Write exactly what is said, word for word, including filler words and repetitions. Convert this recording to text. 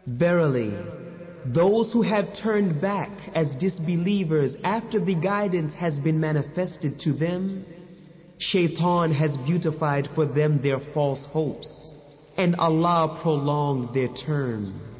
Verily, those who have turned back as disbelievers after the guidance has been manifested to them, Shaitan has beautified for them their false hopes, and Allah prolonged their term.